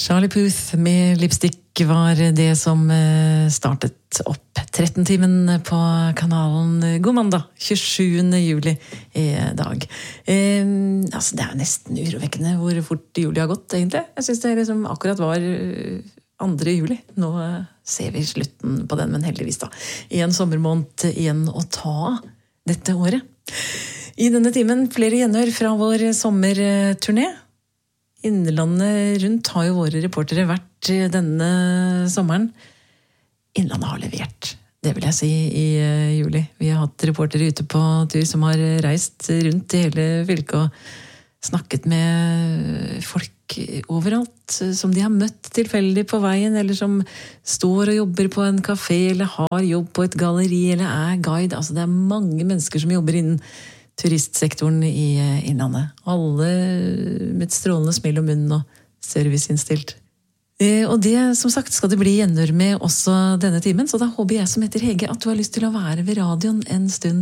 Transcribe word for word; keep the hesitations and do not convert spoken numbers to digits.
Charlie Puth med Lipstick var det som startet opp tretten-timen på kanalen. God mandag, tjuesjuende juli i dag. Eh, altså det er nesten urovekkende hvor fort juli har gått, egentlig. Jeg synes det liksom akkurat var andre juli. Nå ser vi slutten på den, men heldigvis da. I en sommermåned igjen å ta dette året. I denne timen flere gjenhør fra vår sommerturné. Innlandet rundt har jo våre reportere vært denne sommeren. Innlandet har levert, det vil jeg si, i juli. Vi har hatt reportere ute på tur som har reist rundt i hele fylket og snakket med folk overalt, som de har møtt tilfeldig på veien, eller som står og jobber på en kafé, eller har jobb på et galleri, eller er guide. Altså det er mange mennesker som jobber innen turistsektoren i Innlandet. Alle med et strålende smil om munnen og serviceinnstilt. Og det, som sagt, skal det bli gjenhør med også denne timen, så da håper jeg som heter Hege at du har lyst til å være ved radioen en stund